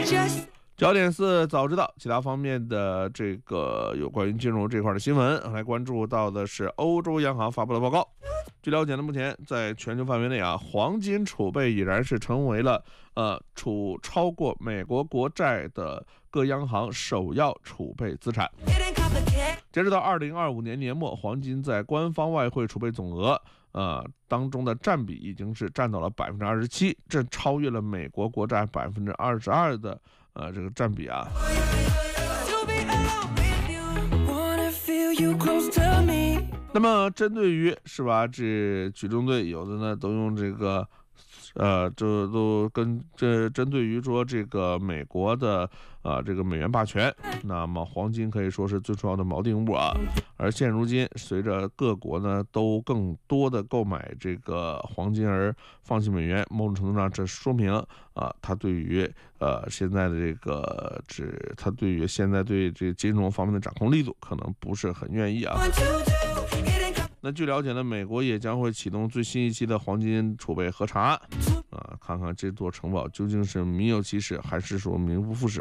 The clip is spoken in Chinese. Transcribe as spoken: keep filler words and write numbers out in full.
焦点四早知道，其他方面的这个有关于金融这块的新闻，来关注到的是欧洲央行发布的报告。据了解呢，目前在全球范围内啊，黄金储备已然是成为了呃储超过美国国债的各央行首要储备资产。截止到二零二五年年末，黄金在官方外汇储备总额呃当中的占比已经是占到了百分之二十七，这超越了美国国债百分之二十二的呃这个占比啊。那么针对于是吧，这举重队有的呢都用这个。呃，这都跟这针对于说这个美国的啊、呃、这个美元霸权，那么黄金可以说是最重要的锚定物啊。而现如今，随着各国呢都更多的购买这个黄金而放弃美元，某种程度上这说明啊、呃，它对于呃现在的这个指它对于现在对这金融方面的掌控力度可能不是很愿意啊。那据了解呢，美国也将会启动最新一期的黄金储备核查案，啊，看看这座城堡究竟是名有其实，还是说名不副实。